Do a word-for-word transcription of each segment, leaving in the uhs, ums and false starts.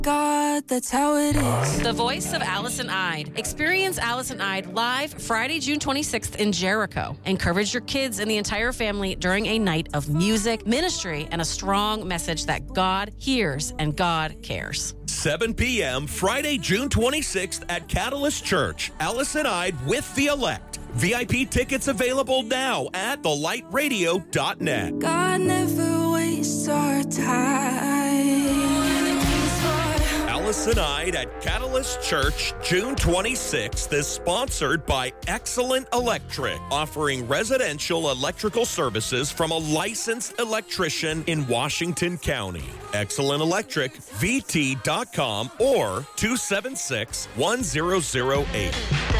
God, that's how it is. The voice of Allison Ide. Experience Allison Ide live Friday, June twenty-sixth in Jericho. Encourage your kids and the entire family during a night of music, ministry, and a strong message that God hears and God cares. seven p.m. Friday, June twenty-sixth at Catalyst Church. Allison Ide with The Elect. V I P tickets available now at the light radio dot net. God never wastes our time. Allison Ide at Catalyst Church, June twenty-sixth, is sponsored by Excellent Electric, offering residential electrical services from a licensed electrician in Washington County. Excellent Electric, V T dot com or two seven six, one zero zero eight.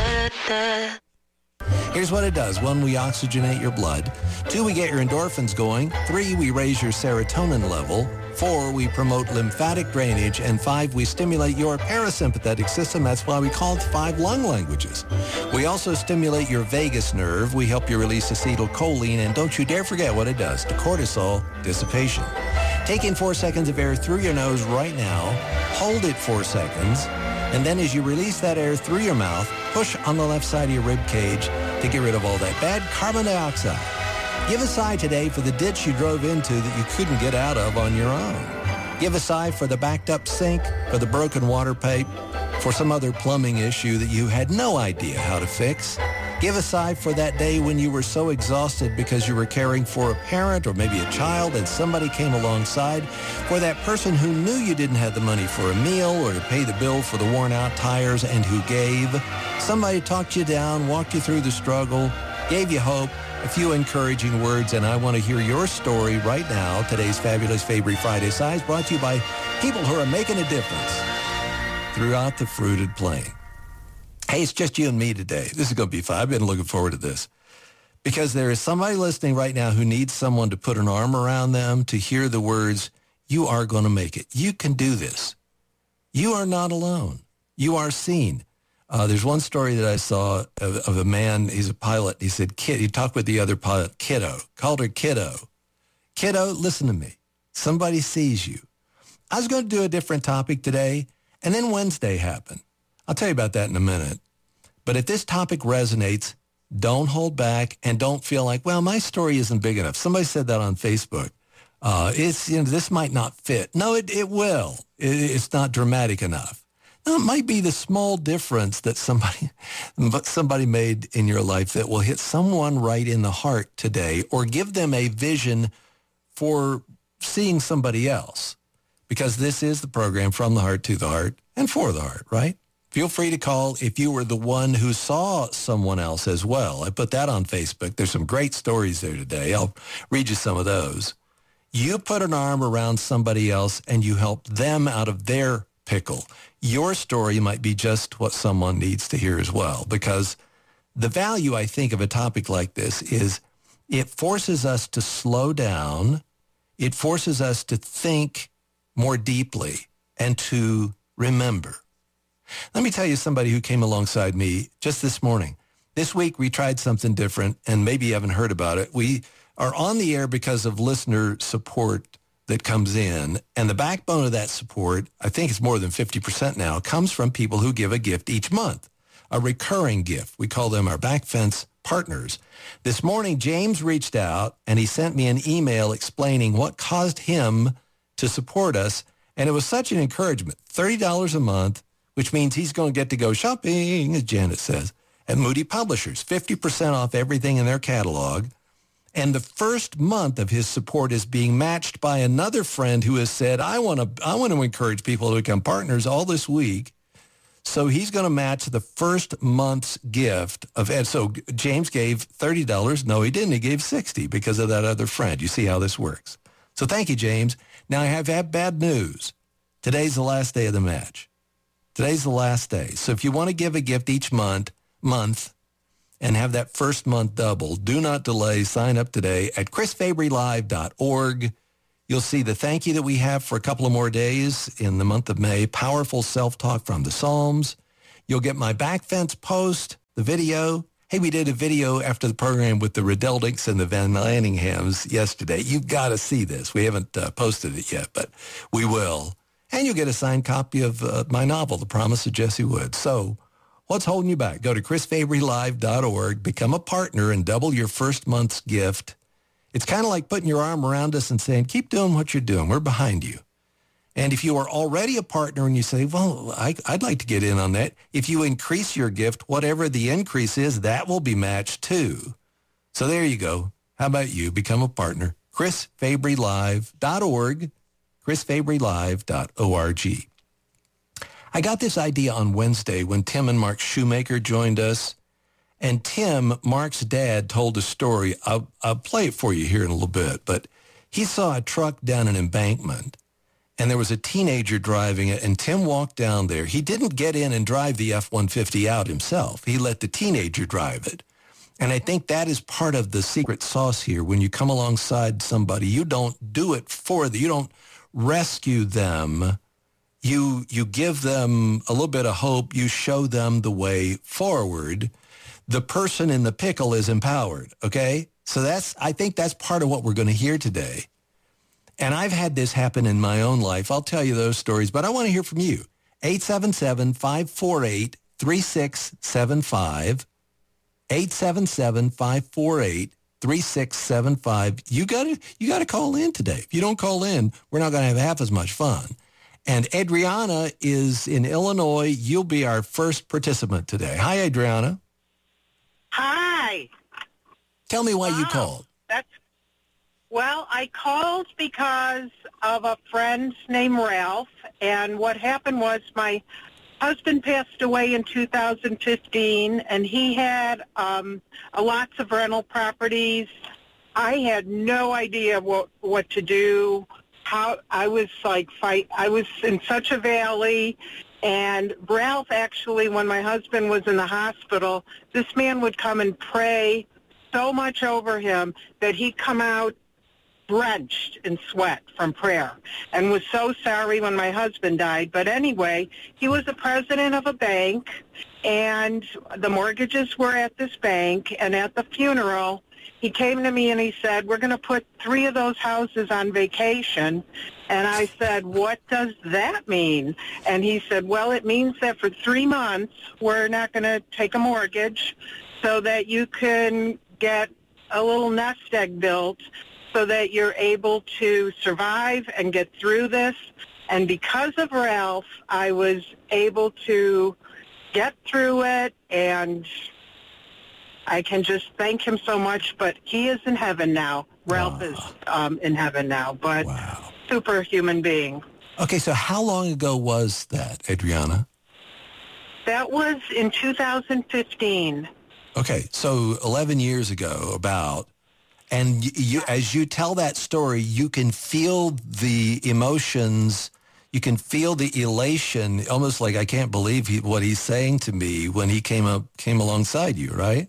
Here's what it does. One, we oxygenate your blood. Two, we get your endorphins going. Three, we raise your serotonin level. Four, we promote lymphatic drainage. And five, we stimulate your parasympathetic system. That's why we call it five lung languages. We also stimulate your vagus nerve. We help you release acetylcholine. And don't you dare forget what it does to cortisol dissipation. Take in four seconds of air through your nose right now. Hold it four seconds. And then as you release that air through your mouth, push on the left side of your rib cage to get rid of all that bad carbon dioxide. Give a sigh today for the ditch you drove into that you couldn't get out of on your own. Give a sigh for the backed up sink, for the broken water pipe, for some other plumbing issue that you had no idea how to fix. Give a sigh for that day when you were so exhausted because you were caring for a parent or maybe a child and somebody came alongside. For that person who knew you didn't have the money for a meal or to pay the bill for the worn out tires and who gave. Somebody talked you down, walked you through the struggle, gave you hope, a few encouraging words, and I want to hear your story right now. Today's Fabulous Fabry Friday Sighs brought to you by people who are making a difference throughout the fruited plain. Hey, it's just you and me today. This is going to be fun. I've been looking forward to this because there is somebody listening right now who needs someone to put an arm around them to hear the words, you are going to make it. You can do this. You are not alone. You are seen. Uh, there's one story that I saw of, of a man, he's a pilot. He said, kid, he talked with the other pilot, kiddo, called her kiddo. Kiddo, listen to me. Somebody sees you. I was going to do a different topic today, and then Wednesday happened. I'll tell you about that in a minute. But if this topic resonates, don't hold back and don't feel like, well, my story isn't big enough. Somebody said that on Facebook. Uh, it's, you know, this might not fit. No, it, it will. It, it's not dramatic enough. No, it might be the small difference that somebody, somebody made in your life that will hit someone right in the heart today or give them a vision for seeing somebody else. Because this is the program From the Heart to the Heart and for the heart, right? Feel free to call if you were the one who saw someone else as well. I put that on Facebook. There's some great stories there today. I'll read you some of those. You put an arm around somebody else and you help them out of their pickle. Your story might be just what someone needs to hear as well, because the value, I think, of a topic like this is it forces us to slow down. It forces us to think more deeply and to remember. Let me tell you somebody who came alongside me just this morning. This week we tried something different, and maybe you haven't heard about it. We are on the air because of listener support that comes in, and the backbone of that support, I think it's more than fifty percent now, comes from people who give a gift each month, a recurring gift. We call them our back fence partners. This morning, James reached out, and he sent me an email explaining what caused him to support us, and it was such an encouragement. thirty dollars a month, which means he's going to get to go shopping, as Janet says, at Moody Publishers, fifty percent off everything in their catalog. And the first month of his support is being matched by another friend who has said, I want to I want to encourage people to become partners all this week. So he's going to match the first month's gift of Ed. So James gave thirty dollars. No, he didn't. He gave sixty dollars because of that other friend. You see how this works. So thank you, James. Now I have had bad news. Today's the last day of the match. Today's the last day. So if you want to give a gift each month, month and have that first month double, do not delay. Sign up today at chris fabry live dot org. You'll see the thank you that we have for a couple of more days in the month of May. Powerful self-talk from the Psalms. You'll get my back fence post, the video. Hey, we did a video after the program with the Redeldicks and the Van Lanninghams yesterday. You've got to see this. We haven't uh, posted it yet, but we will. And you'll get a signed copy of uh, my novel, The Promise of Jesse Wood. So what's holding you back? Go to chris fabry live dot org, become a partner, and double your first month's gift. It's kind of like putting your arm around us and saying, keep doing what you're doing. We're behind you. And if you are already a partner and you say, well, I, I'd like to get in on that, if you increase your gift, whatever the increase is, that will be matched too. So there you go. How about you? Become a partner. chris fabry live dot org, chris fabry live dot org. I got this idea on Wednesday when Tim and Mark Shoemaker joined us. And Tim, Mark's dad, told a story. I'll, I'll play it for you here in a little bit. But he saw a truck down an embankment, and there was a teenager driving it, and Tim walked down there. He didn't get in and drive the F one fifty out himself. He let the teenager drive it. And I think that is part of the secret sauce here. When you come alongside somebody, you don't do it for them. You don't rescue them. You, you give them a little bit of hope. You show them the way forward. The person in the pickle is empowered, okay? So that's, I think that's part of what we're going to hear today. And I've had this happen in my own life. I'll tell you those stories, but I want to hear from you. eight seven seven, five four eight, three six seven five. eight seven seven, five four eight, three six seven five. You got to you got to call in today. If you don't call in, we're not going to have half as much fun. And Adriana is in Illinois. You'll be our first participant today. Hi, Adriana. Hi. Tell me why wow. you called. That's well, I called because of a friend named Ralph, and what happened was my husband passed away in two thousand fifteen, and he had um, a lots of rental properties. I had no idea what what to do. How I was like fight. I was in such a valley. And Ralph actually, when my husband was in the hospital, this man would come and pray so much over him that he'd come out drenched in sweat from prayer and was so sorry when my husband died. But anyway, he was the president of a bank, and the mortgages were at this bank. And at the funeral, he came to me and he said, we're going to put three of those houses on vacation. And I said, what does that mean? And he said, well, it means that for three months, we're not going to take a mortgage so that you can get a little nest egg built so that you're able to survive and get through this. And because of Ralph, I was able to get through it, and I can just thank him so much. But he is in heaven now. Ralph wow. is um, in heaven now. But wow. Superhuman being. Okay, so how long ago was that, Adriana? That was in two thousand fifteen. Okay, so eleven years ago, about. And you, you, as you tell that story, you can feel the emotions. You can feel the elation, almost like I can't believe he, what he's saying to me when he came up, came alongside you, right?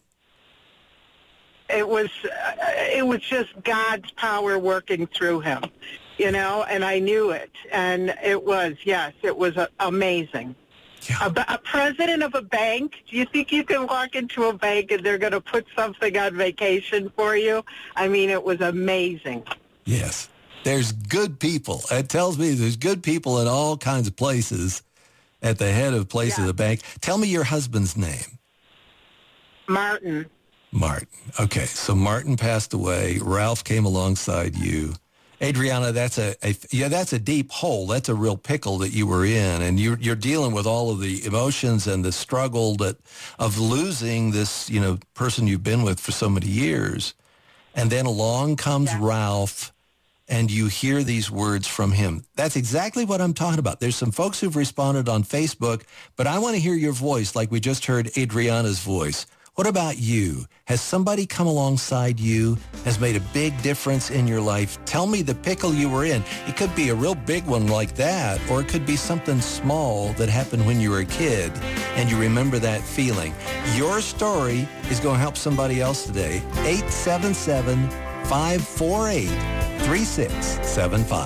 It was, uh, it was just God's power working through him, you know, and I knew it. And it was, yes, it was uh, amazing. Yeah. A, a president of a bank, do you think you can walk into a bank and they're going to put something on vacation for you? I mean, it was amazing. Yes. There's good people. It tells me there's good people in all kinds of places at the head of places yeah. of the bank. Tell me your husband's name. Martin. Martin. Okay, so Martin passed away. Ralph came alongside you. Adriana, that's a, a yeah, that's a deep hole. That's a real pickle that you were in, and you're you're dealing with all of the emotions and the struggle that of losing this, you know, person you've been with for so many years, and then along comes yeah. Ralph, and you hear these words from him. That's exactly what I'm talking about. There's some folks who've responded on Facebook, but I want to hear your voice, like we just heard Adriana's voice. What about you? Has somebody come alongside you, has made a big difference in your life? Tell me the pickle you were in. It could be a real big one like that, or it could be something small that happened when you were a kid and you remember that feeling. Your story is going to help somebody else today. eight seven seven, five four eight, three six seven five.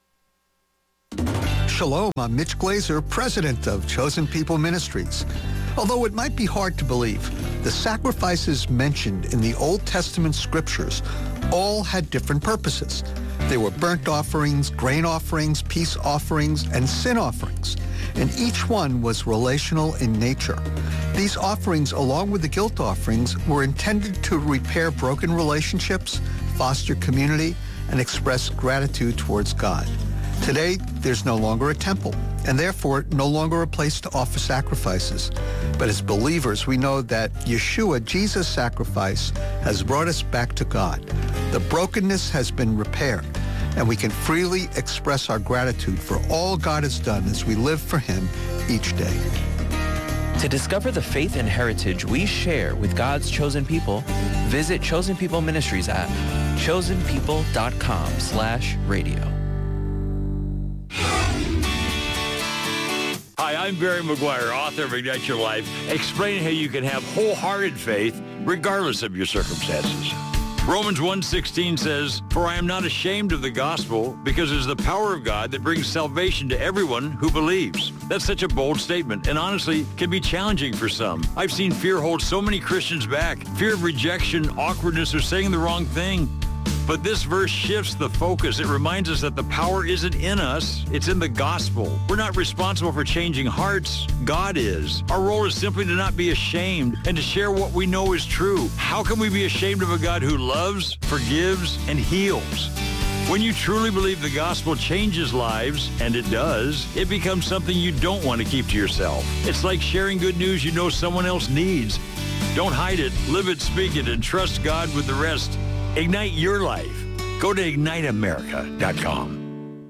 Shalom, I'm Mitch Glazer, president of Chosen People Ministries. Although it might be hard to believe, the sacrifices mentioned in the Old Testament scriptures all had different purposes. They were burnt offerings, grain offerings, peace offerings, and sin offerings, and each one was relational in nature. These offerings, along with the guilt offerings, were intended to repair broken relationships, foster community, and express gratitude towards God. Today, there's no longer a temple, and therefore no longer a place to offer sacrifices. But as believers, we know that Yeshua, Jesus' sacrifice, has brought us back to God. The brokenness has been repaired, and we can freely express our gratitude for all God has done as we live for him each day. To discover the faith and heritage we share with God's chosen people, visit Chosen People Ministries at chosen people dot com slash radio. Hi, I'm Barry McGuire, author of Ignite Your Life, explaining how you can have wholehearted faith regardless of your circumstances. Romans one sixteen says, "For I am not ashamed of the gospel, because it is the power of God that brings salvation to everyone who believes." That's such a bold statement, and honestly, can be challenging for some. I've seen fear hold so many Christians back. Fear of rejection, awkwardness, or saying the wrong thing. But this verse shifts the focus. It reminds us that the power isn't in us, it's in the gospel. We're not responsible for changing hearts. God is. Our role is simply to not be ashamed and to share what we know is true. How can we be ashamed of a God who loves, forgives, and heals? When you truly believe the gospel changes lives, and it does, it becomes something you don't want to keep to yourself. It's like sharing good news you know someone else needs. Don't hide it, live it, speak it, and trust God with the rest. Ignite your life. Go to ignite america dot com.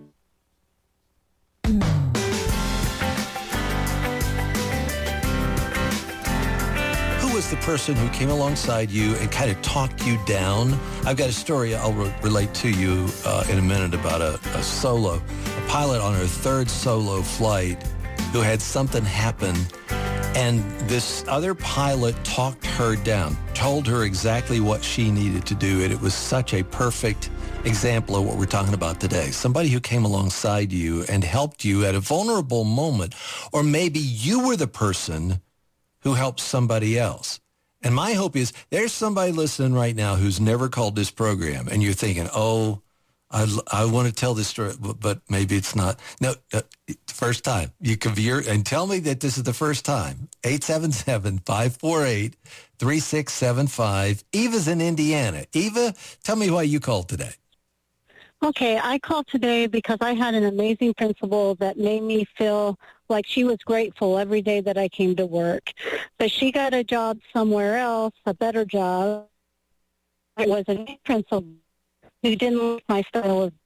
Who was the person who came alongside you and kind of talked you down? I've got a story I'll re- relate to you uh, in a minute about a, a solo, a pilot on her third solo flight who had something happen. And this other pilot talked her down, told her exactly what she needed to do. And it was such a perfect example of what we're talking about today. Somebody who came alongside you and helped you at a vulnerable moment. Or maybe you were the person who helped somebody else. And my hope is there's somebody listening right now who's never called this program. And you're thinking, oh, I, I want to tell this story, but, but maybe it's not. No, uh, first time. You can veer and tell me that this is the first time. eight seven seven, five four eight, three six seven five. Eva's in Indiana. Eva, tell me why you called today. Okay, I called today because I had an amazing principal that made me feel like she was grateful every day that I came to work. But she got a job somewhere else, a better job. It was a new principal who didn't like my style of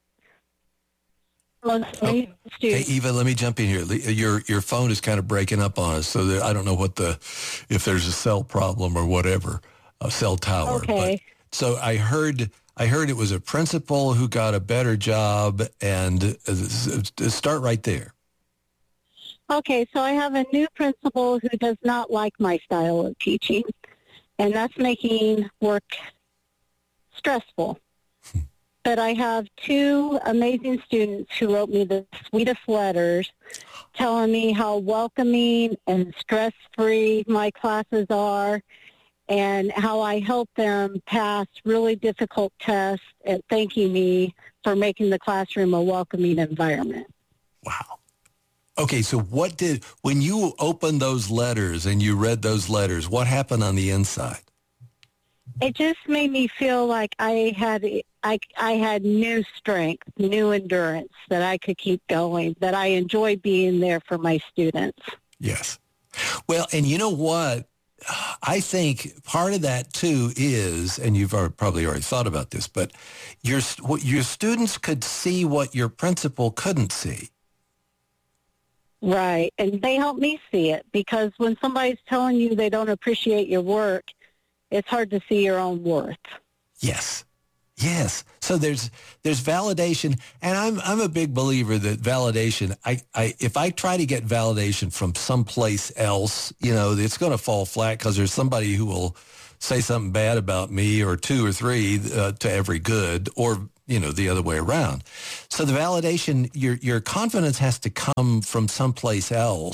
oh. Hey, Eva, let me jump in here. Your your phone is kind of breaking up on us, so that I don't know what the, if there's a cell problem or whatever, a cell tower. Okay. But, so I heard I heard it was a principal who got a better job, and uh, start right there. Okay, so I have a new principal who does not like my style of teaching, and that's making work stressful. But I have two amazing students who wrote me the sweetest letters telling me how welcoming and stress-free my classes are and how I help them pass really difficult tests and thanking me for making the classroom a welcoming environment. Wow. Okay, so what did, when you opened those letters and you read those letters, what happened on the inside? It just made me feel like I had I, I had new strength, new endurance, that I could keep going, that I enjoy being there for my students. Yes. Well, and you know what? I think part of that, too, is, and you've already, probably already thought about this, but your your students could see what your principal couldn't see. Right, and they help me see it, because when somebody's telling you they don't appreciate your work, it's hard to see your own worth. Yes. Yes. So there's there's validation, and I'm I'm a big believer that validation, I, I if I try to get validation from someplace else, you know, it's going to fall flat because there's somebody who will say something bad about me, or two or three uh, to every good, or, you know, the other way around. So the validation, your your confidence has to come from someplace else.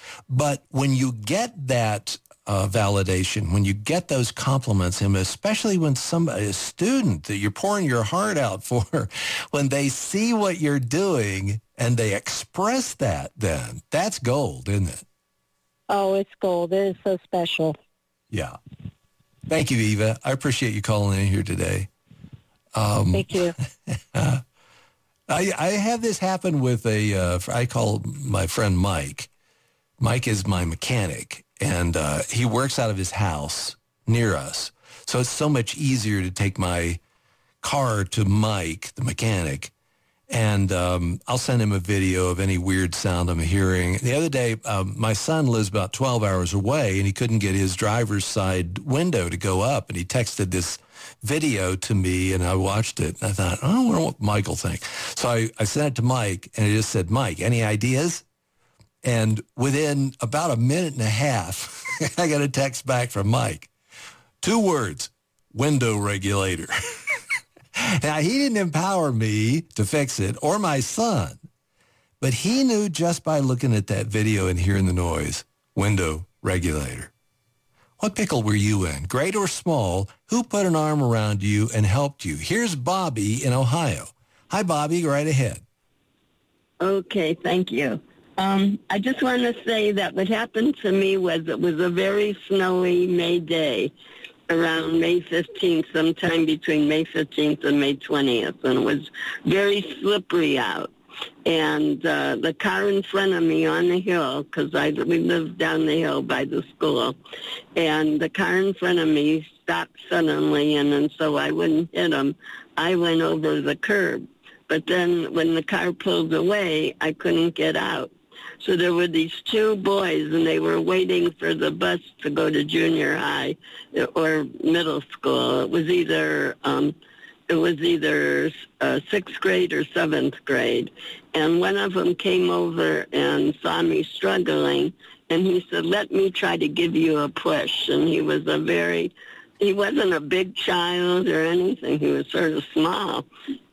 But when you get that uh, validation, when you get those compliments, and especially when somebody, a student that you're pouring your heart out for, when they see what you're doing and they express that, then that's gold, isn't it? Oh, it's gold. It is so special. Yeah. Thank you, Eva. I appreciate you calling in here today. Um, Thank you. I, I have this happen with a, uh, I call my friend Mike. Mike is my mechanic, and uh, he works out of his house near us. So it's so much easier to take my car to Mike, the mechanic, and um, I'll send him a video of any weird sound I'm hearing. The other day, um, my son lives about twelve hours away, and he couldn't get his driver's side window to go up, and he texted this video to me, and I watched it, and I thought, oh, I wonder what Mike will think. So I, I sent it to Mike, and it just said, Mike, any ideas? And within about a minute and a half, I got a text back from Mike. Two words, window regulator. Now, he didn't empower me to fix it or my son, but he knew just by looking at that video and hearing the noise, window regulator. What pickle were you in, great or small? Who put an arm around you and helped you? Here's Bobby in Ohio. Hi, Bobby. Go right ahead. Okay, thank you. Um, I just want to say that what happened to me was it was a very snowy May day, around May fifteenth, sometime between May fifteenth and May twentieth, and it was very slippery out. And uh, the car in front of me on the hill, because I we lived down the hill by the school, and the car in front of me stopped suddenly, and then so I wouldn't hit him. I went over the curb. But then when the car pulled away, I couldn't get out. So there were these two boys, and they were waiting for the bus to go to junior high or middle school. It was either um, it was either uh, sixth grade or seventh grade. And one of them came over and saw me struggling, and he said, "Let me try to give you a push." And he was a very He wasn't a big child or anything. He was sort of small.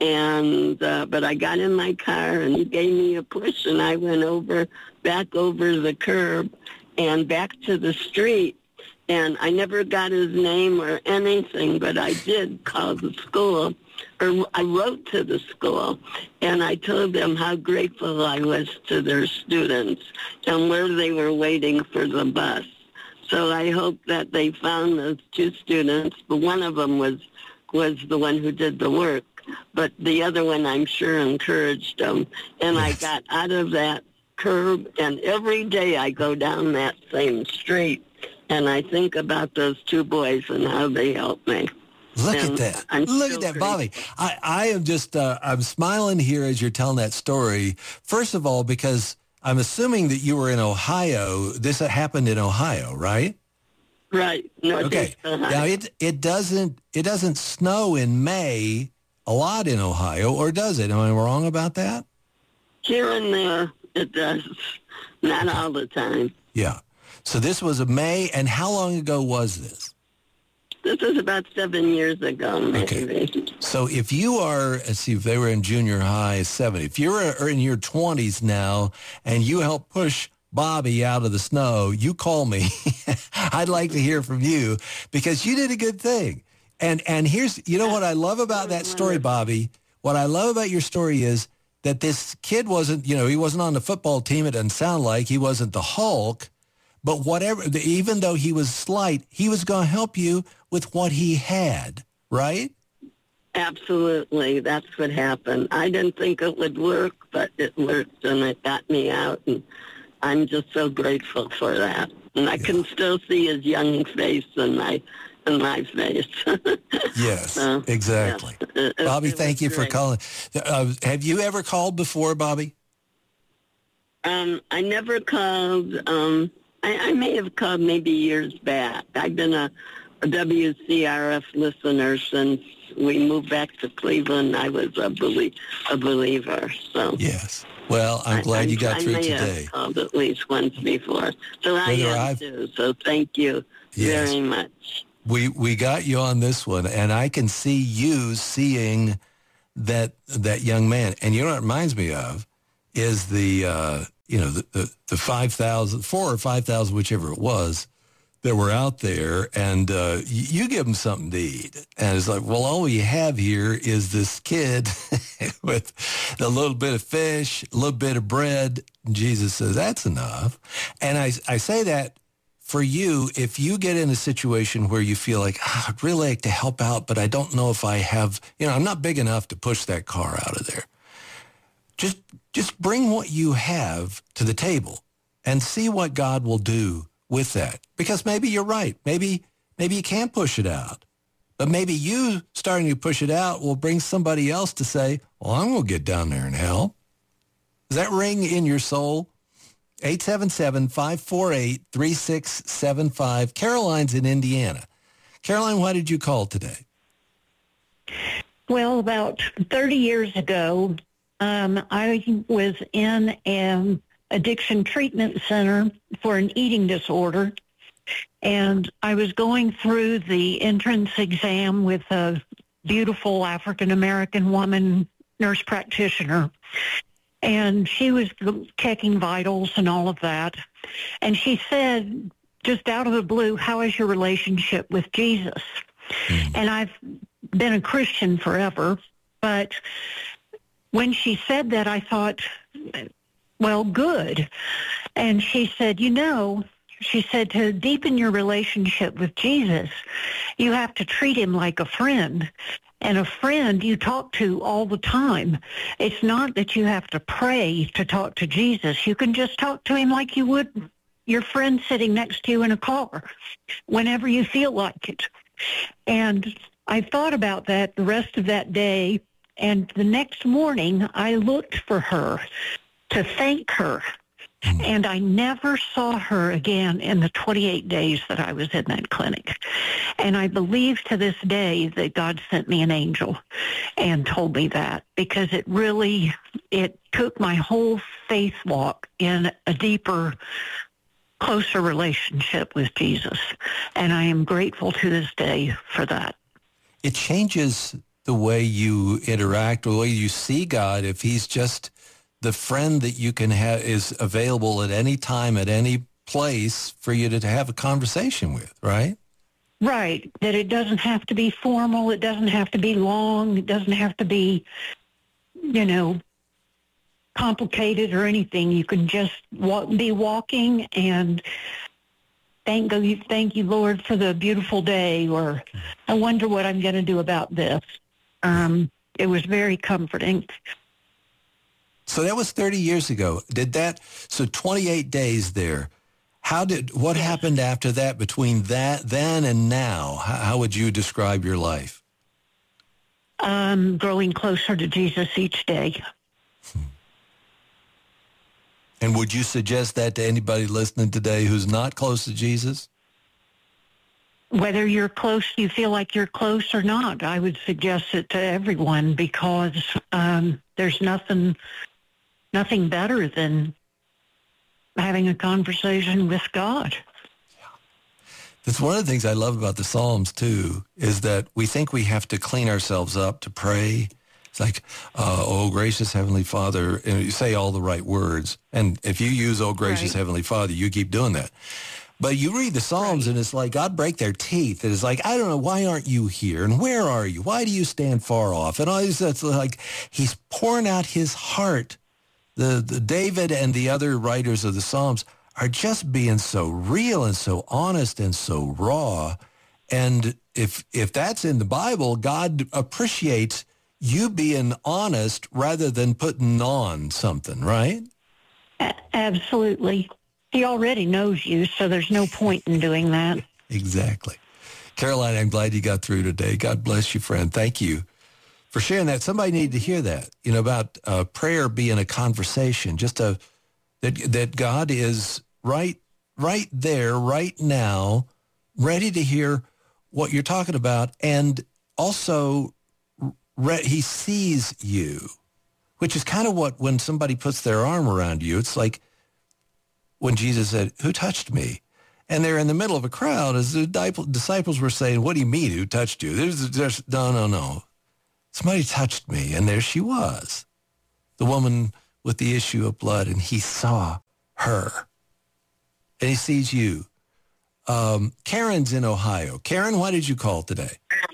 And uh, but I got in my car, and he gave me a push, and I went over, back over the curb and back to the street. And I never got his name or anything, but I did call the school, or I wrote to the school, and I told them how grateful I was to their students and where they were waiting for the bus. So I hope that they found those two students. But one of them was was the one who did the work, but the other one, I'm sure, encouraged them. And I got out of that curb, and every day I go down that same street, and I think about those two boys and how they helped me. Look and at that. I'm Look at that, grateful. Bobby. I, I am just, uh, I'm smiling here as you're telling that story. First of all, because I'm assuming that you were in Ohio. This happened in Ohio, right? Right. Okay. Now it it doesn't it doesn't snow in May a lot in Ohio, or does it? Am I wrong about that? Here and there it does, not okay. all the time. Yeah. So this was a May, and how long ago was this? This was about seven years ago, maybe. Okay. So if you are, let's see, if they were in junior high, seven. If you're in your twenties now and you help push Bobby out of the snow, you call me. I'd like to hear from you because you did a good thing. And and here's, you know what I love about that story, Bobby? What I love about your story is that this kid wasn't, you know, he wasn't on the football team. It doesn't sound like he wasn't the Hulk. But whatever, even though he was slight, he was going to help you with what he had, right? Absolutely. That's what happened. I didn't think it would work, but it worked, and it got me out, and I'm just so grateful for that. And I yeah. can still see his young face in my in my face. Yes, so, exactly. Yes, it, Bobby, it thank you great. for calling. Uh, have you ever called before, Bobby? Um, I never called. Um, I, I may have called maybe years back. I've been a, a W C R F listener since we moved back to Cleveland. I was a, belie- a believer. So yes. Well, I'm glad I, you got I through may today. Have called at least once before, so I Whether have I've- too. So thank you Yes. very much. We we got you on this one, and I can see you seeing that that young man. And you know what it reminds me of is the uh, you know, the, the, the five thousand, four or five thousand, whichever it was, that were out there, and uh, you, you give them something to eat. And it's like, well, all we have here is this kid with a little bit of fish, a little bit of bread. And Jesus says, that's enough. And I, I say that for you, if you get in a situation where you feel like, oh, I'd really like to help out, but I don't know if I have, you know, I'm not big enough to push that car out of there. Just, just bring what you have to the table and see what God will do with that. Because maybe you're right. Maybe maybe you can't push it out. But maybe you starting to push it out will bring somebody else to say, well, I'm going to get down there and help. Does that ring in your soul? eight seven seven, five four eight, three six seven five. Caroline's in Indiana. Caroline, why did you call today? Well, about thirty years ago, um, I was in an addiction treatment center for an eating disorder, and I was going through the entrance exam with a beautiful African-American woman, nurse practitioner, and she was checking vitals and all of that, and she said, just out of the blue, how is your relationship with Jesus? Mm. And I've been a Christian forever, but when she said that, I thought, well, good. And she said, you know, she said, to deepen your relationship with Jesus, you have to treat him like a friend. And a friend you talk to all the time. It's not that you have to pray to talk to Jesus. You can just talk to him like you would your friend sitting next to you in a car whenever you feel like it. And I thought about that the rest of that day. And the next morning, I looked for her to thank her. And I never saw her again in the twenty-eight days that I was in that clinic. And I believe to this day that God sent me an angel and told me that, because it really, it took my whole faith walk in a deeper, closer relationship with Jesus. And I am grateful to this day for that. It changes the way you interact, the way you see God, if he's just the friend that you can have, is available at any time, at any place for you to, to have a conversation with, right? Right. That it doesn't have to be formal. It doesn't have to be long. It doesn't have to be, you know, complicated or anything. You can just walk, be walking and thank you, thank you, Lord, for the beautiful day, or I wonder what I'm going to do about this. Um, it was very comforting. So that was thirty years ago. Did that, so twenty-eight days there. How did, what yes. happened after that, between that, then and now? How, how would you describe your life? Um, growing closer to Jesus each day. Hmm. And would you suggest that to anybody listening today who's not close to Jesus? Whether you're close, you feel like you're close or not, I would suggest it to everyone, because um, there's nothing... Nothing better than having a conversation with God. Yeah. That's one of the things I love about the Psalms, too, is that we think we have to clean ourselves up to pray. It's like, uh, oh, gracious Heavenly Father, and you say all the right words. And if you use, oh, gracious right. Heavenly Father, you keep doing that. But you read the Psalms, right. and it's like God break their teeth. And it's like, I don't know, why aren't you here? And where are you? Why do you stand far off? And all these, that's like he's pouring out his heart. The, the David and the other writers of the Psalms are just being so real and so honest and so raw. And if if that's in the Bible, God appreciates you being honest rather than putting on something, right? A- absolutely. He already knows you, so there's no point in doing that. Exactly. Caroline, I'm glad you got through today. God bless you, friend. Thank you for sharing that. Somebody needed to hear that, you know, about uh, prayer being a conversation, just a, that that God is right, right there, right now, ready to hear what you're talking about. And also re- he sees you, which is kind of what, when somebody puts their arm around you, it's like when Jesus said, who touched me? And they're in the middle of a crowd, as the disciples were saying, what do you mean, who touched you? There's, there's no, no, no. Somebody touched me, and there she was. The woman with the issue of blood, and he saw her. And he sees you. Um, Karen's in Ohio. Karen, why did you call today?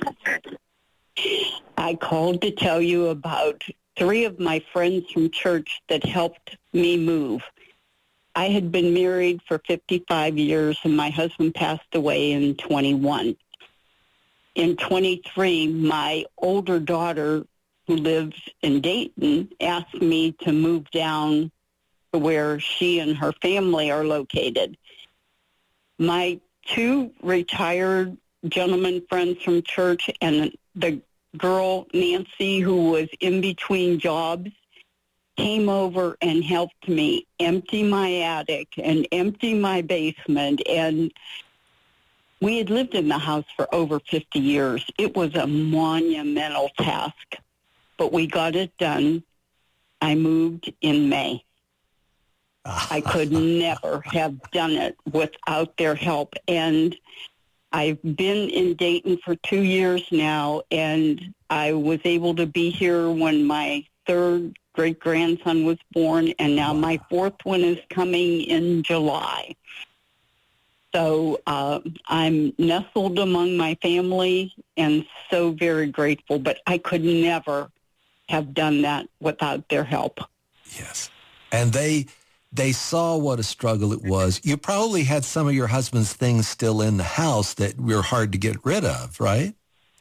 I called to tell you about three of my friends from church that helped me move. I had been married for fifty-five years, and my husband passed away in twenty-one. In twenty-three, my older daughter, who lives in Dayton, asked me to move down to where she and her family are located. My two retired gentlemen friends from church and the girl, Nancy, who was in between jobs, came over and helped me empty my attic and empty my basement. And we had lived in the house for over fifty years. It was a monumental task, but we got it done. I moved in May. I could never have done it without their help. And I've been in Dayton for two years now, and I was able to be here when my third great-grandson was born, and now my fourth one is coming in July. So uh, I'm nestled among my family and so very grateful, but I could never have done that without their help. Yes. And they they saw what a struggle it was. You probably had some of your husband's things still in the house that were hard to get rid of, right?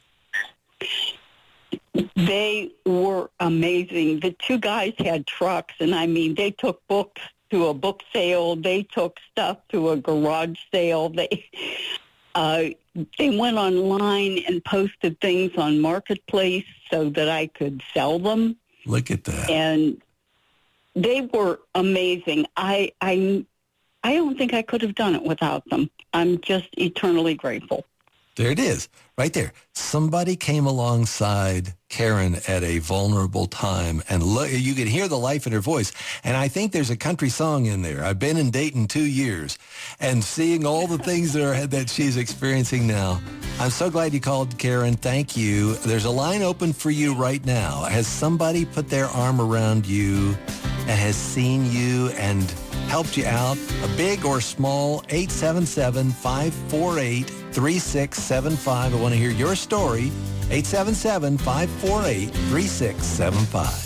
They were amazing. The two guys had trucks, and I mean, they took books to a book sale. They took stuff to a garage sale. They uh, they went online and posted things on Marketplace so that I could sell them. Look at that. And they were amazing. I I I don't think I could have done it without them. I'm just eternally grateful. There it is, right there. Somebody came alongside Karen at a vulnerable time, and look, you could hear the life in her voice. And I think there's a country song in there. I've been in Dayton two years, and seeing all the things that are that she's experiencing now. I'm so glad you called, Karen. Thank you. There's a line open for you right now. Has somebody put their arm around you and has seen you and helped you out, a big or small? Eight seven seven, five four eight, three six seven five. I want to hear your story. eight seven seven, five four eight, three six seven five.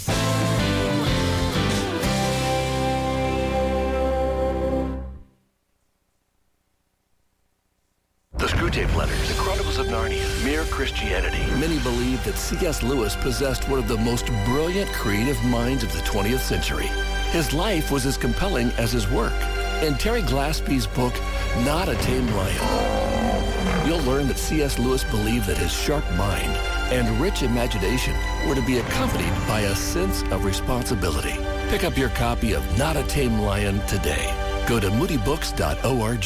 The Screwtape Letters, The Chronicles of Narnia, Mere Christianity. Many believe that C S Lewis possessed one of the most brilliant creative minds of the twentieth century. His life was as compelling as his work. In Terry Glaspie's book, Not a Tame Lion, you'll learn that C S Lewis believed that his sharp mind and rich imagination were to be accompanied by a sense of responsibility. Pick up your copy of Not a Tame Lion today. Go to moody books dot org.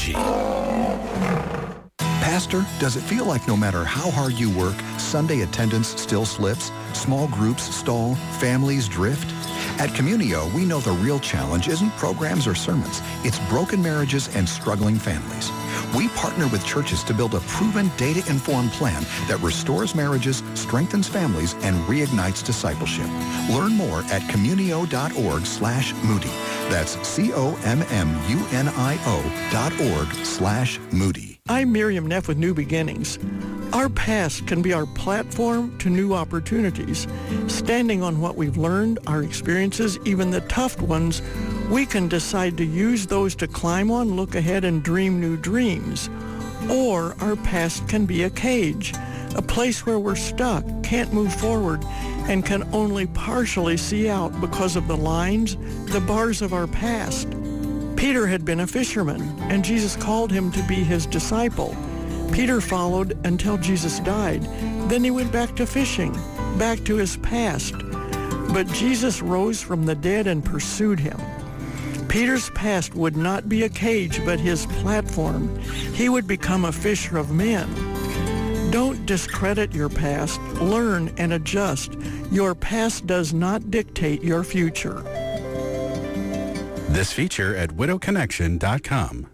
Pastor, does it feel like no matter how hard you work, Sunday attendance still slips, small groups stall, families drift? At Communio, we know the real challenge isn't programs or sermons. It's broken marriages and struggling families. We partner with churches to build a proven, data-informed plan that restores marriages, strengthens families, and reignites discipleship. Learn more at communio dot org slash Moody. That's C O M M U N I O dot org slash Moody. I'm Miriam Neff with New Beginnings. Our past can be our platform to new opportunities. Standing on what we've learned, our experiences, even the tough ones, we can decide to use those to climb on, look ahead, and dream new dreams. Or our past can be a cage, a place where we're stuck, can't move forward, and can only partially see out because of the lines, the bars of our past. Peter had been a fisherman, and Jesus called him to be his disciple. Peter followed until Jesus died. Then he went back to fishing, back to his past. But Jesus rose from the dead and pursued him. Peter's past would not be a cage, but his platform. He would become a fisher of men. Don't discredit your past. Learn and adjust. Your past does not dictate your future. This feature at widow connection dot com.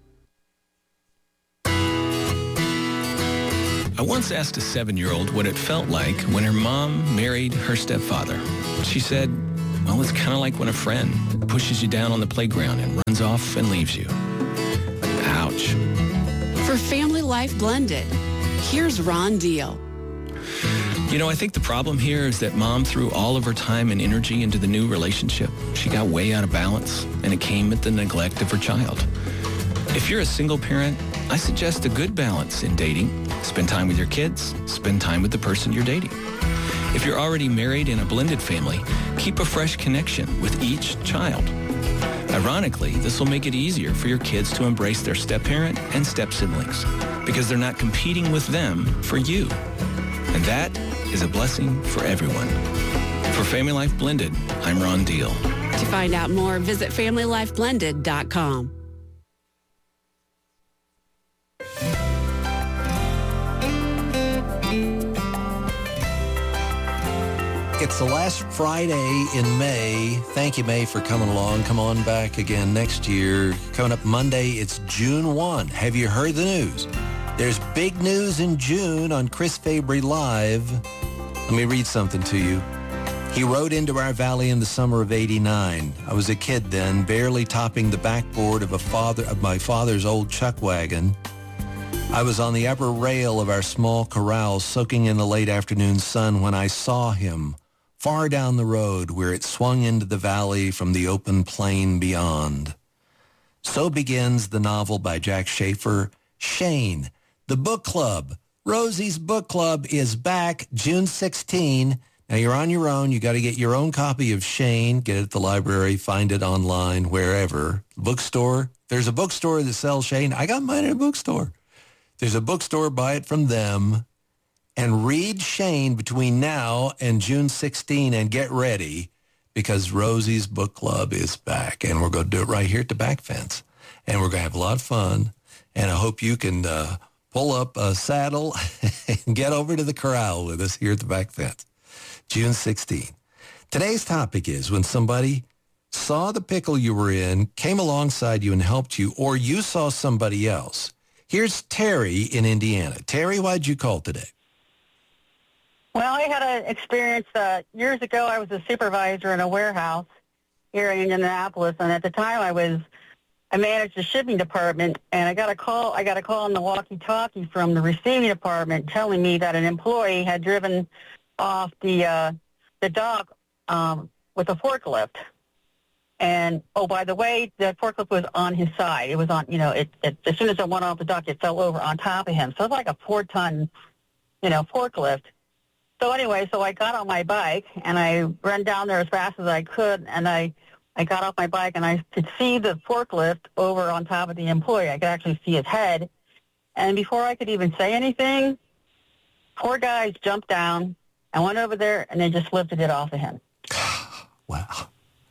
I once asked a seven-year-old what it felt like when her mom married her stepfather. She said, well, it's kind of like when a friend pushes you down on the playground and runs off and leaves you. Ouch. For Family Life Blended, here's Ron Deal. You know, I think the problem here is that mom threw all of her time and energy into the new relationship. She got way out of balance, and it came at the neglect of her child. If you're a single parent, I suggest a good balance in dating. Spend time with your kids. Spend time with the person you're dating. If you're already married in a blended family, keep a fresh connection with each child. Ironically, this will make it easier for your kids to embrace their step-parent and step-siblings because they're not competing with them for you. And that is a blessing for everyone. For Family Life Blended, I'm Ron Deal. To find out more, visit family life blended dot com. It's the last Friday in May. Thank you, May, for coming along. Come on back again next year. Coming up Monday, it's June first. Have you heard the news? There's big news in June on Chris Fabry Live. Let me read something to you. He rode into our valley in the summer of eighty-nine. I was a kid then, barely topping the backboard of a father of my father's old chuck wagon. I was on the upper rail of our small corral, soaking in the late afternoon sun when I saw him far down the road where it swung into the valley from the open plain beyond. So begins the novel by Jack Schaefer, Shane. The book club, Rosie's Book Club, is back June sixteenth. Now, you're on your own. You got to get your own copy of Shane. Get it at the library. Find it online, wherever. Bookstore. There's a bookstore that sells Shane. I got mine at a bookstore. There's a bookstore. Buy it from them. And read Shane between now and June sixteenth and get ready because Rosie's Book Club is back. And we're going to do it right here at the back fence. And we're going to have a lot of fun. And I hope you can uh, pull up a saddle and get over to the corral with us here at the back fence. June sixteenth. Today's topic is when somebody saw the pickle you were in, came alongside you and helped you, or you saw somebody else. Here's Terry in Indiana. Terry, why'd you call today? Well, I had an experience uh, years ago. I was a supervisor in a warehouse here in Indianapolis, and at the time I was I managed the shipping department, and I got a call. I got a call on the walkie-talkie from the receiving department telling me that an employee had driven off the uh, the dock um, with a forklift. And oh, by the way, the forklift was on his side. It was on, you know, it, it as soon as it went off the dock, it fell over on top of him. So it's like a four-ton, you know, forklift. So anyway, so I got on my bike and I ran down there as fast as I could, and I, I got off my bike and I could see the forklift over on top of the employee. I could actually see his head. And before I could even say anything, four guys jumped down and went over there and they just lifted it off of him. Wow.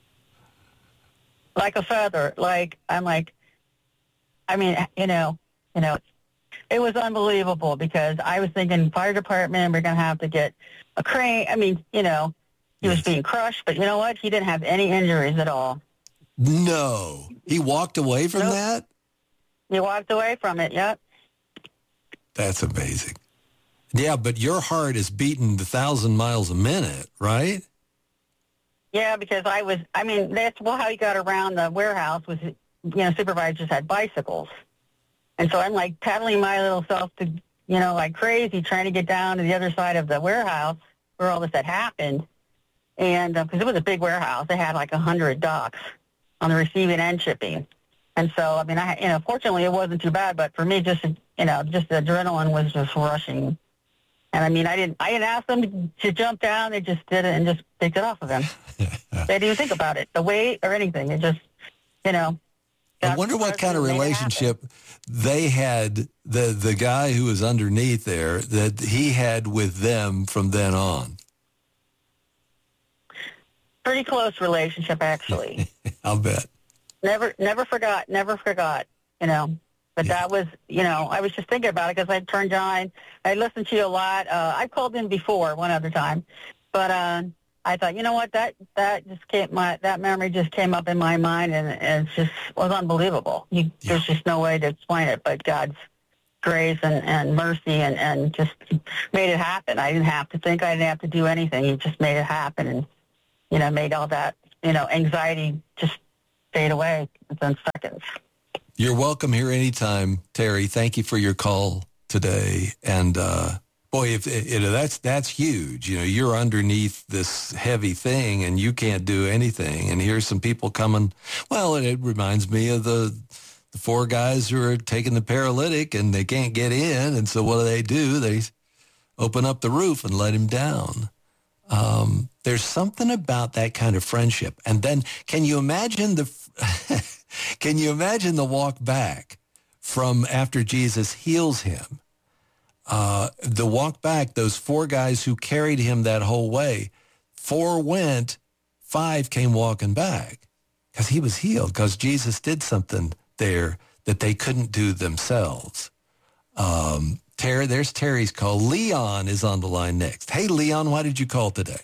Like a feather. Like, I'm like, I mean, you know, you know, it was unbelievable because I was thinking fire department, we're going to have to get a crane. I mean, you know, he was being crushed, but you know what? He didn't have any injuries at all. No. He walked away from nope. that? He walked away from it, yep. That's amazing. Yeah, but your heart is beating the thousand miles a minute, right? Yeah, because I was, I mean, that's well how he got around the warehouse was, you know, supervisors had bicycles. And so I'm like paddling my little self to, you know, like crazy, trying to get down to the other side of the warehouse where all this had happened. And because uh, it was a big warehouse, they had like a hundred docks on the receiving and shipping. And so, I mean, I, you know, fortunately it wasn't too bad, but for me, just, you know, just the adrenaline was just rushing. And I mean, I didn't, I didn't ask them to, to jump down. They just did it and just picked it off of him. They didn't even think about it, the weight or anything. It just, you know. I wonder what kind of relationship they had, the the guy who was underneath there, that he had with them from then on. Pretty close relationship, actually. I'll bet. Never, never forgot, never forgot, you know. But yeah. that was, you know, I was just thinking about it because I turned on, I listened to you a lot. Uh, I called in before one other time, but uh, I thought, you know what, that that just came, my that memory just came up in my mind, and, and it just was unbelievable. You, yeah. There's just no way to explain it, but God's grace and, and mercy and, and just made it happen. I didn't have to think, I didn't have to do anything. He just made it happen, and you know, made all that, you know, anxiety just fade away within seconds. You're welcome here anytime, Terry. Thank you for your call today. And, uh, boy, if you know, that's that's huge. You know, you're underneath this heavy thing and you can't do anything. And here's some people coming. Well, and it reminds me of the the four guys who are taking the paralytic and they can't get in. And so what do they do? They open up the roof and let him down. Um, there's something about that kind of friendship. And then can you imagine the can you imagine the walk back from after Jesus heals him? Uh, the walk back, those four guys who carried him that whole way, four went, five came walking back because he was healed, because Jesus did something there that they couldn't do themselves. Um, Terry, there's Terry's call. Leon is on the line next. Hey, Leon, why did you call today?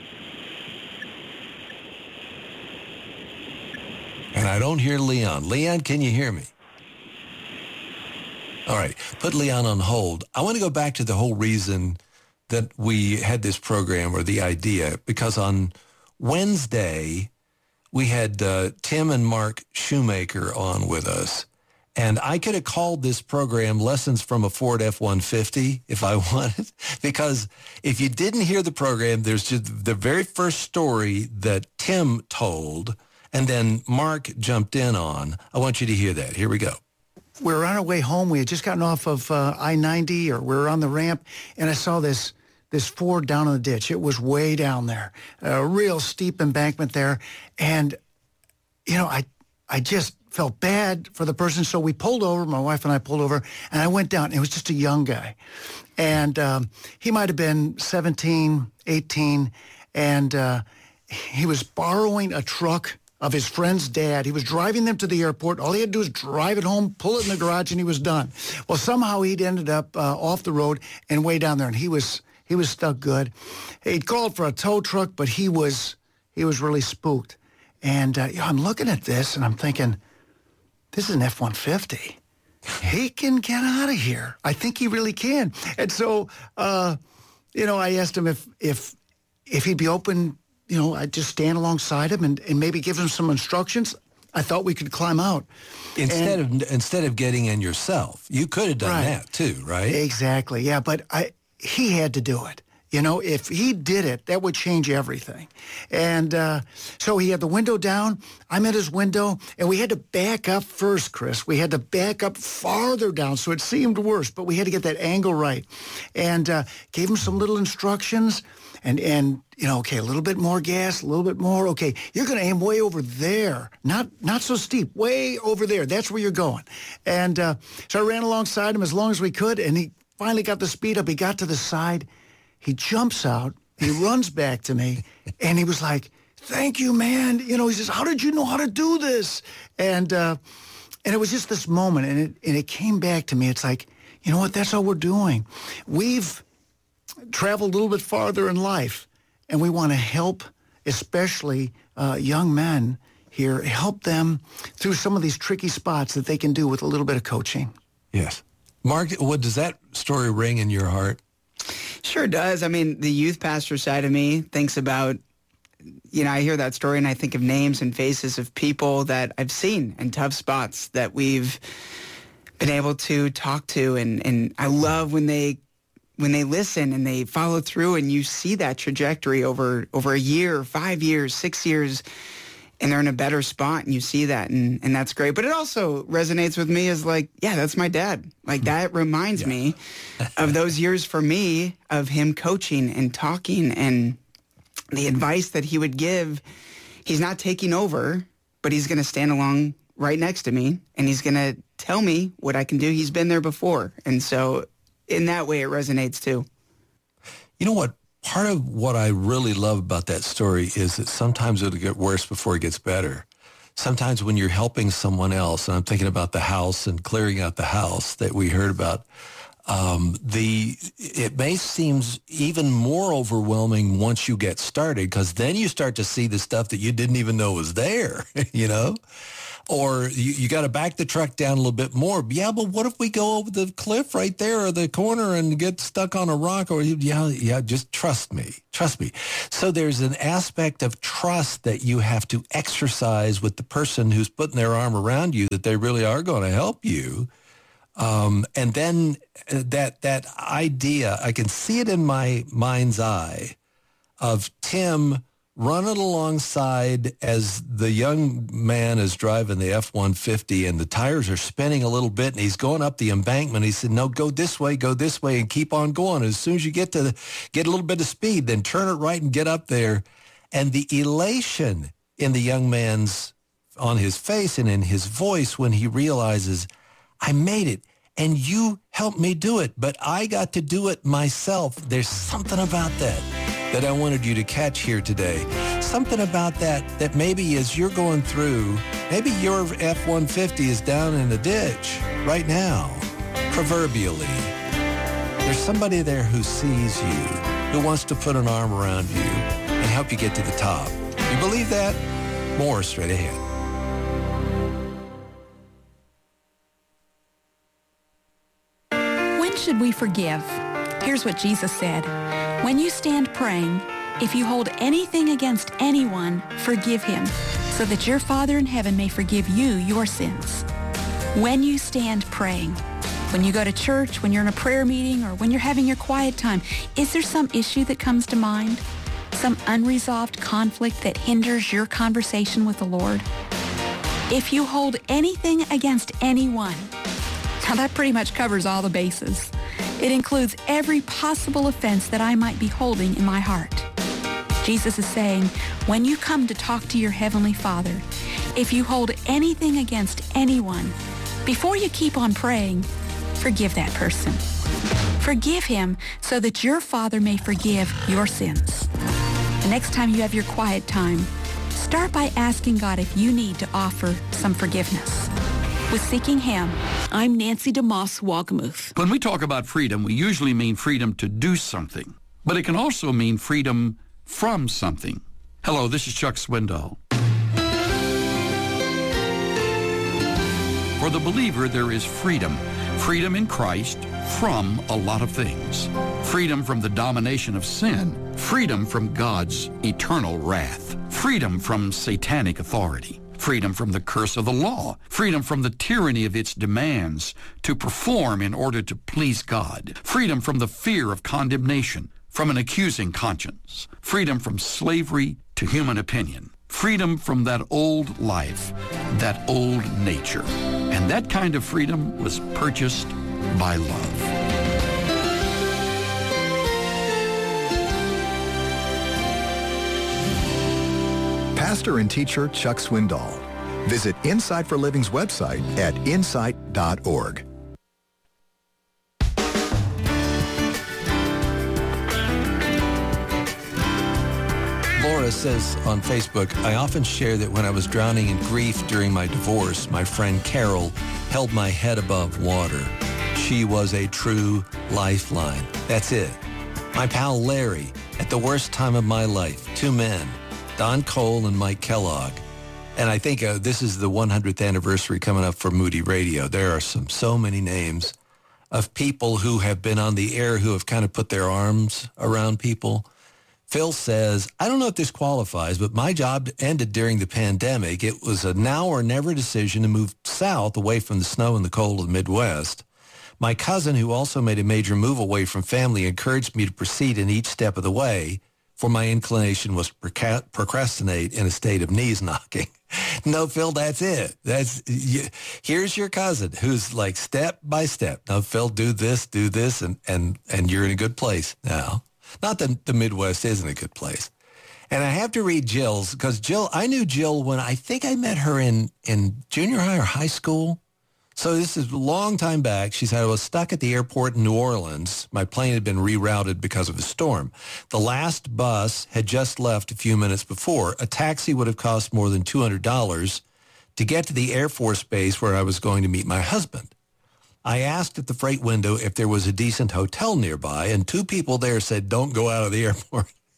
And I don't hear Leon. Leon, can you hear me? All right, put Leon on hold. I want to go back to the whole reason that we had this program, or the idea, because on Wednesday, we had uh, Tim and Mark Shoemaker on with us. And I could have called this program Lessons from a Ford F one fifty if I wanted, because if you didn't hear the program, there's just the very first story that Tim told, and then Mark jumped in on. I want you to hear that. Here we go. We were on our way home. We had just gotten off of uh, I ninety, or we were on the ramp, and I saw this this Ford down in the ditch. It was way down there, a real steep embankment there. And, you know, I I just felt bad for the person. So we pulled over, my wife and I pulled over, and I went down. It was just a young guy. And um, he might have been seventeen, eighteen, and uh, he was borrowing a truck of his friend's dad. He was driving them to the airport. All he had to do was drive it home, pull it in the garage, and he was done. Well, somehow he'd ended up uh, off the road and way down there, and he was he was stuck good. He'd called for a tow truck, but he was he was really spooked. And uh, you know, I'm looking at this, and I'm thinking, this is an F one fifty. He can get out of here. I think he really can. And so, uh, you know, I asked him if if if he'd be open. You know, I'd just stand alongside him and, and maybe give him some instructions. I thought we could climb out. Instead and, of instead of getting in yourself, you could have done right. that too, right? Exactly, yeah. But I, he had to do it. You know, if he did it, that would change everything. And uh, so he had the window down. I'm at his window, and we had to back up first, Chris. We had to back up farther down, so it seemed worse, but we had to get that angle right. And uh, gave him some little instructions. And, and you know, okay, a little bit more gas, a little bit more. Okay, you're going to aim way over there. Not not so steep, way over there. That's where you're going. And uh, so I ran alongside him as long as we could, and he finally got the speed up. He got to the side. He jumps out. He runs back to me, and he was like, thank you, man. You know, he says, how did you know how to do this? And uh, and it was just this moment, and it, and it came back to me. It's like, you know what, that's all we're doing. We've travel a little bit farther in life, and we want to help, especially uh, young men here, help them through some of these tricky spots that they can do with a little bit of coaching. Yes. Mark, what does that story ring in your heart? Sure does. I mean, the youth pastor side of me thinks about, you know, I hear that story and I think of names and faces of people that I've seen in tough spots that we've been able to talk to, and, and I love when they when they listen and they follow through, and you see that trajectory over, over a year, five years, six years, and they're in a better spot, and you see that, and, and that's great. But it also resonates with me as like, yeah, that's my dad. Like that reminds yeah. me of those years for me of him coaching and talking, and the advice that he would give. He's not taking over, but he's going to stand along right next to me, and he's going to tell me what I can do. He's been there before. And so in that way, it resonates too. You know what? Part of what I really love about that story is that sometimes it'll get worse before it gets better. Sometimes when you're helping someone else, and I'm thinking about the house and clearing out the house that we heard about, um, the it may seem even more overwhelming once you get started, because then you start to see the stuff that you didn't even know was there, you know? Or you, you got to back the truck down a little bit more. Yeah, but what if we go over the cliff right there or the corner and get stuck on a rock? Or yeah, yeah, just trust me. Trust me. So there's an aspect of trust that you have to exercise with the person who's putting their arm around you, that they really are going to help you. Um, and then that that idea, I can see it in my mind's eye of Tim running alongside as the young man is driving the F one fifty and the tires are spinning a little bit and he's going up the embankment. He said, no, go this way, go this way, and keep on going. As soon as you get to the, get a little bit of speed, then turn it right and get up there. And the elation in the young man's, on his face and in his voice when he realizes, I made it, and you helped me do it, but I got to do it myself. There's something about that that I wanted you to catch here today. Something about that that maybe as you're going through, maybe your F one fifty is down in the ditch right now, proverbially. There's somebody there who sees you, who wants to put an arm around you and help you get to the top. You believe that? More straight ahead. Should we forgive? Here's what Jesus said. When you stand praying, if you hold anything against anyone, forgive him, so that your Father in heaven may forgive you your sins. When you stand praying, when you go to church, when you're in a prayer meeting, or when you're having your quiet time, is there some issue that comes to mind? Some unresolved conflict that hinders your conversation with the Lord? If you hold anything against anyone, now that pretty much covers all the bases. It includes every possible offense that I might be holding in my heart. Jesus is saying, when you come to talk to your Heavenly Father, if you hold anything against anyone, before you keep on praying, forgive that person. Forgive him so that your Father may forgive your sins. The next time you have your quiet time, start by asking God if you need to offer some forgiveness. With Seeking Him, I'm Nancy DeMoss Wolgemuth. When we talk about freedom, we usually mean freedom to do something, but it can also mean freedom from something. Hello, this is Chuck Swindoll. For the believer, there is freedom. Freedom in Christ from a lot of things. Freedom from the domination of sin. Freedom from God's eternal wrath. Freedom from satanic authority. Freedom from the curse of the law, freedom from the tyranny of its demands to perform in order to please God, freedom from the fear of condemnation, from an accusing conscience, freedom from slavery to human opinion, freedom from that old life, that old nature. And that kind of freedom was purchased by love. Pastor and teacher Chuck Swindoll. Visit Insight for Living's website at insight dot org. Laura says on Facebook, I often share that when I was drowning in grief during my divorce, my friend Carol held my head above water. She was a true lifeline. That's it. My pal Larry, at the worst time of my life, two men, Don Cole and Mike Kellogg. And I think uh, this is the one hundredth anniversary coming up for Moody Radio. There are some so many names of people who have been on the air who have kind of put their arms around people. Phil says, I don't know if this qualifies, but my job ended during the pandemic. It was a now or never decision to move south away from the snow and the cold of the Midwest. My cousin, who also made a major move away from family, encouraged me to proceed in each step of the way, for my inclination was to procrastinate in a state of knees knocking. No, Phil, that's it. That's you, here's your cousin who's like step by step. No, Phil, do this, do this, and and and you're in a good place now. Not that the Midwest isn't a good place. And I have to read Jill's because Jill, I knew Jill when I think I met her in in junior high or high school. So this is a long time back. She said, I was stuck at the airport in New Orleans. My plane had been rerouted because of a storm. The last bus had just left a few minutes before. A taxi would have cost more than two hundred dollars to get to the Air Force Base where I was going to meet my husband. I asked at the freight window if there was a decent hotel nearby, and two people there said, don't go out of the airport.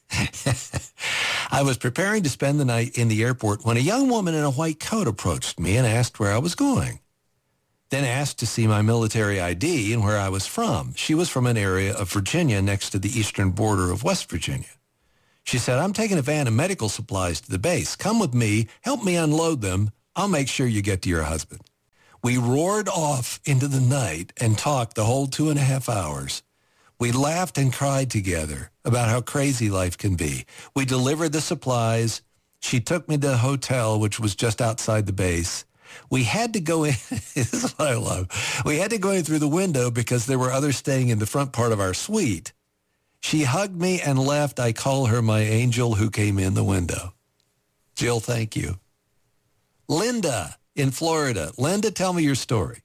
I was preparing to spend the night in the airport when a young woman in a white coat approached me and asked where I was going. Then asked to see my military I D and where I was from. She was from an area of Virginia next to the eastern border of West Virginia. She said, I'm taking a van of medical supplies to the base. Come with me. Help me unload them. I'll make sure you get to your husband. We roared off into the night and talked the whole two and a half hours. We laughed and cried together about how crazy life can be. We delivered the supplies. She took me to the hotel, which was just outside the base. We had to go in. This is what I love. We had to go in through the window because there were others staying in the front part of our suite. She hugged me and left. I call her my angel who came in the window. Jill, thank you. Linda in Florida. Linda, tell me your story.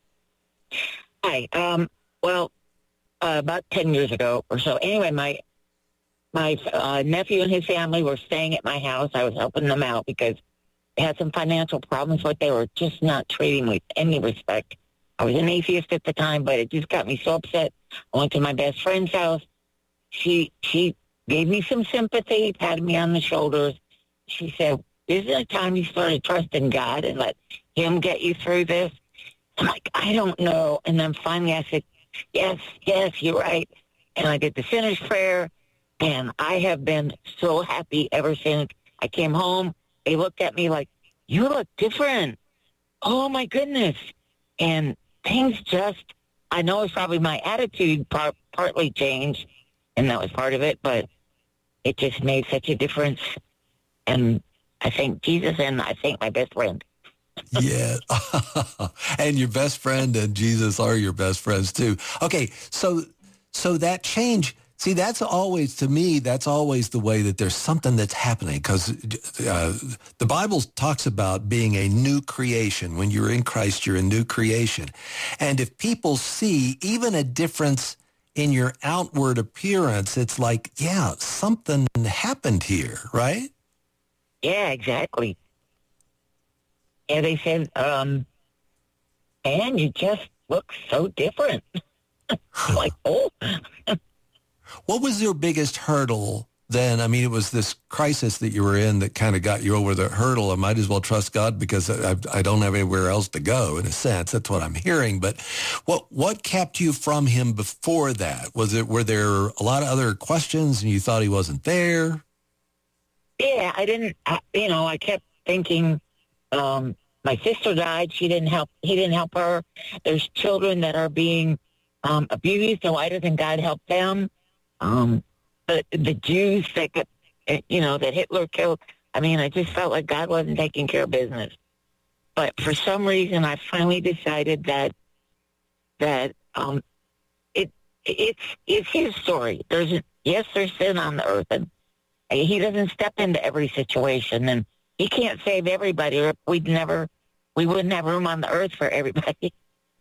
Hi. Um, well, uh, about ten years ago or so. Anyway, my my uh, nephew and his family were staying at my house. I was helping them out because they had some financial problems, but they were just not treating me with any respect. I was an atheist at the time, but it just got me so upset. I went to my best friend's house. She she gave me some sympathy, patted me on the shoulders. She said, isn't it time you started trusting God and let him get you through this? I'm like, I don't know. And then finally I said, yes, yes, you're right. And I did the sinner's prayer, and I have been so happy ever since. I came home. They looked at me like, you look different. Oh, my goodness. And things just, I know it's probably my attitude par- partly changed, and that was part of it, but it just made such a difference. And I thank Jesus, and I thank my best friend. Yeah. And your best friend and Jesus are your best friends, too. Okay, so so that change... See, that's always, to me, that's always the way that there's something that's happening, because uh, the Bible talks about being a new creation. When you're in Christ, you're a new creation. And if people see even a difference in your outward appearance, it's like, yeah, something happened here, right? Yeah, exactly. And they said, um, man, you just look so different. I'm like, oh. What was your biggest hurdle then? I mean, it was this crisis that you were in that kind of got you over the hurdle. I might as well trust God because I, I don't have anywhere else to go, in a sense. That's what I'm hearing. But what what kept you from him before that? Was it, were there a lot of other questions and you thought he wasn't there? Yeah, I didn't, I, you know, I kept thinking, um, my sister died. She didn't help, he didn't help her. There's children that are being um, abused, so why doesn't God help them? Um, the, the Jews that, got, you know, that Hitler killed, I mean, I just felt like God wasn't taking care of business. But for some reason, I finally decided that, that, um, it, it's, it's his story. There's, yes, there's sin on the earth, and he doesn't step into every situation, and he can't save everybody, or we'd never, we wouldn't have room on the earth for everybody.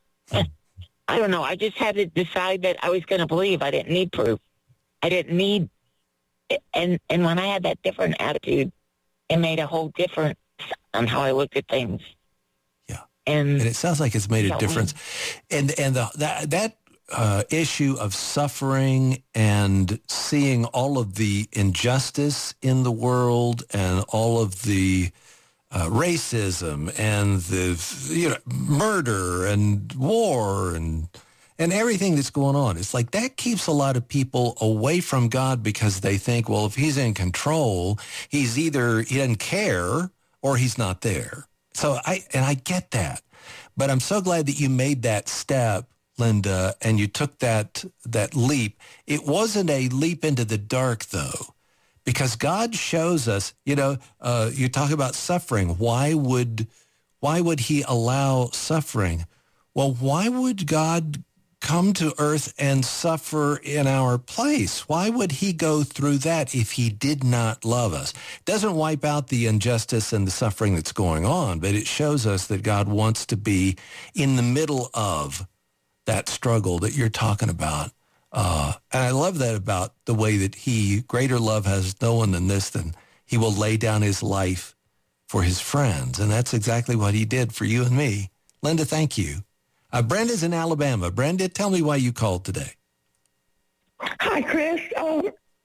I don't know. I just had to decide that I was going to believe. I didn't need proof. I didn't need, and and when I had that different attitude, it made a whole difference on how I looked at things. Yeah, and, and it sounds like it's made a difference. And and the, that that uh, issue of suffering and seeing all of the injustice in the world and all of the uh, racism and the you know murder and war and. And everything that's going on, it's like that keeps a lot of people away from God because they think, well, if he's in control, he's either, he doesn't care or he's not there. So I, and I get that, but I'm so glad that you made that step, Linda, and you took that, that leap. It wasn't a leap into the dark though, because God shows us, you know, uh, you talk about suffering. Why would, why would he allow suffering? Well, why would God come to earth and suffer in our place? Why would he go through that if he did not love us? It doesn't wipe out the injustice and the suffering that's going on, but it shows us that God wants to be in the middle of that struggle that you're talking about. Uh, and I love that about the way that he, greater love has no one than this, than he will lay down his life for his friends. And that's exactly what he did for you and me. Linda, thank you. Uh, Brenda's in Alabama. Brenda, tell me why you called today. Hi, Chris. Um,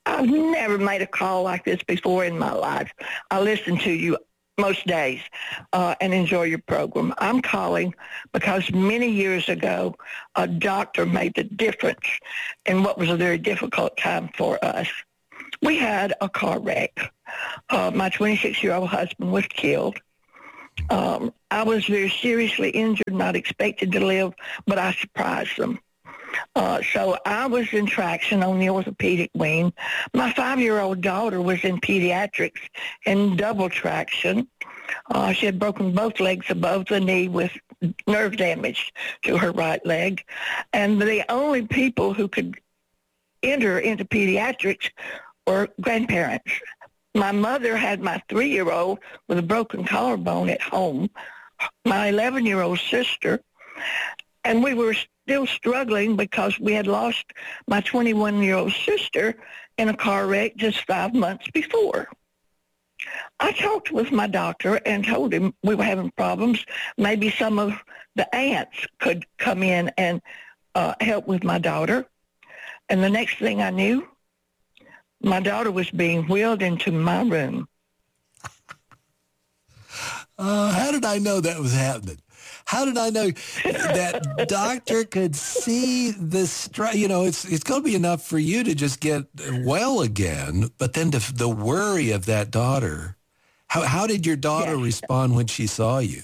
I've never made a call like this before in my life. I listen to you most days uh, and enjoy your program. I'm calling because many years ago, a doctor made the difference in what was a very difficult time for us. We had a car wreck. Uh, my twenty-six-year-old husband was killed. Um, I was very seriously injured, not expected to live, but I surprised them. Uh, so I was in traction on the orthopedic wing. My five-year-old daughter was in pediatrics in double traction. Uh, she had broken both legs above the knee with nerve damage to her right leg. And the only people who could enter into pediatrics were grandparents. My mother had my three-year-old with a broken collarbone at home, my eleven-year-old sister, and we were still struggling because we had lost my twenty-one-year-old sister in a car wreck just five months before. I talked with my doctor and told him we were having problems. Maybe some of the aunts could come in and uh, help with my daughter. And the next thing I knew, my daughter was being wheeled into my room. Uh, how did I know that was happening? How did I know that doctor could see this? You know, it's it's going to be enough for you to just get well again, but then the, the worry of that daughter. How how did your daughter yes. respond when she saw you?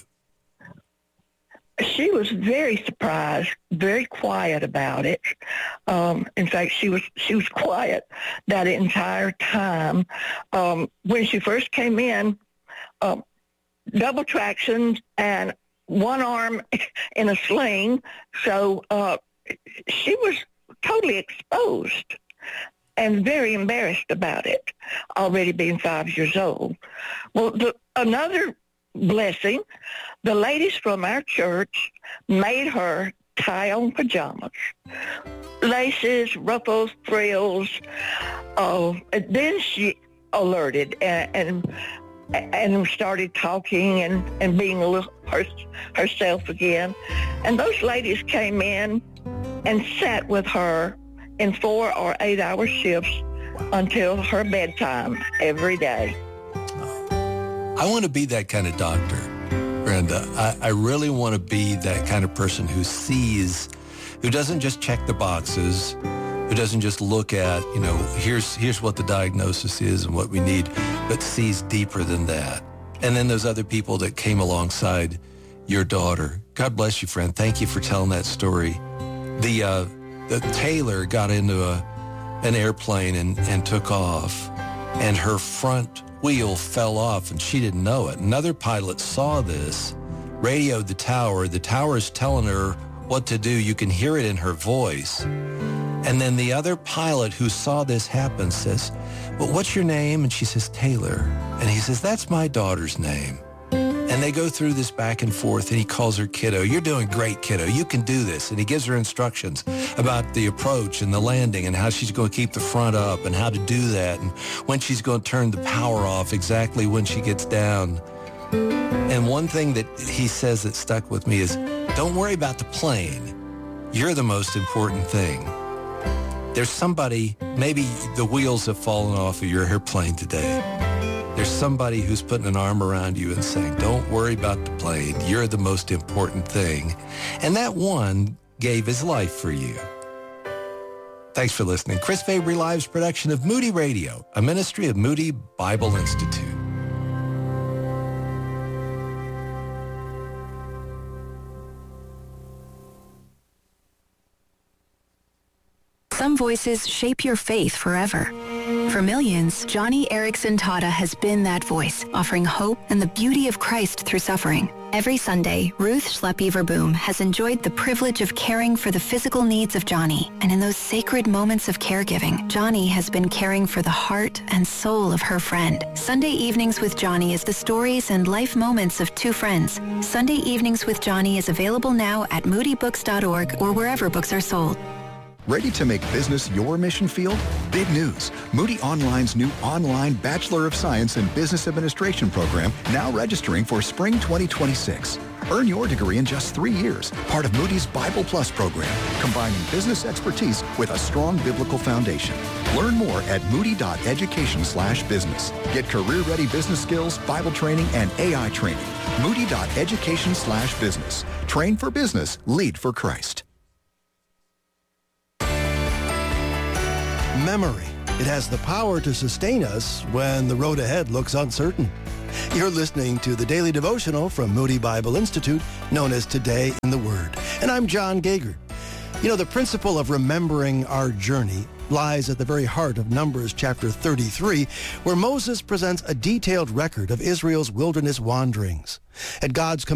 She was very surprised, very quiet about it. Um, in fact, she was she was quiet that entire time. Um, when she first came in, um, double traction and one arm in a sling, so uh, she was totally exposed and very embarrassed about it, already being five years old. Well, the, another blessing, the ladies from our church made her tie on pajamas, laces, ruffles, frills. Uh, and then she alerted and, and and started talking and, and being a little her, herself again. And those ladies came in and sat with her in four or eight hour shifts until her bedtime every day. I want to be that kind of doctor, Brenda. I, I really want to be that kind of person who sees, who doesn't just check the boxes, who doesn't just look at, you know, here's here's what the diagnosis is and what we need, but sees deeper than that. And then those other people that came alongside your daughter. God bless you, friend. Thank you for telling that story. The uh, the Taylor got into a an airplane and, and took off, and her front wheel fell off, and she didn't know it. Another pilot saw this, radioed the tower. The tower's telling her what to do. You can hear it in her voice. And then the other pilot who saw this happen says, well, what's your name? And she says, Taylor. And he says, that's my daughter's name. And they go through this back and forth, and he calls her kiddo. You're doing great, kiddo. You can do this. And he gives her instructions about the approach and the landing and how she's going to keep the front up and how to do that and when she's going to turn the power off exactly when she gets down. And one thing that he says that stuck with me is, don't worry about the plane. You're the most important thing. There's somebody, maybe the wheels have fallen off of your airplane today. There's somebody who's putting an arm around you and saying, don't worry about the plane. You're the most important thing. And that one gave his life for you. Thanks for listening. Chris Fabry Live's production of Moody Radio, a ministry of Moody Bible Institute. Some voices shape your faith forever. For millions, Johnny Erickson Tata has been that voice, offering hope and the beauty of Christ through suffering. Every Sunday, Ruth Schleppy Verboom has enjoyed the privilege of caring for the physical needs of Johnny. And in those sacred moments of caregiving, Johnny has been caring for the heart and soul of her friend. Sunday Evenings with Johnny is the stories and life moments of two friends. Sunday Evenings with Johnny is available now at moody books dot org or wherever books are sold. Ready to make business your mission field? Big news. Moody Online's new online Bachelor of Science in Business Administration program now registering for spring twenty twenty-six. Earn your degree in just three years, part of Moody's Bible Plus program, combining business expertise with a strong biblical foundation. Learn more at moody.education slash business. Get career-ready business skills, Bible training, and A I training. Moody.education slash business. Train for business. Lead for Christ. Memory. It has the power to sustain us when the road ahead looks uncertain. You're listening to the Daily Devotional from Moody Bible Institute, known as Today in the Word. And I'm John Gagert. You know, the principle of remembering our journey lies at the very heart of Numbers chapter thirty-three, where Moses presents a detailed record of Israel's wilderness wanderings. At God's